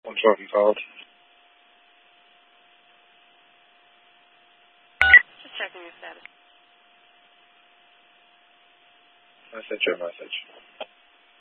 112 you called. Just checking your status. I sent you a message.